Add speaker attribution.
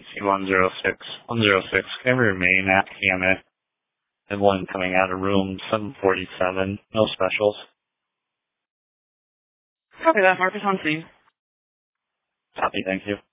Speaker 1: emergency 106. Can remain at KMA. And one coming out of room 747. No specials.
Speaker 2: Copy that. Marcus on scene.
Speaker 1: Copy, thank you.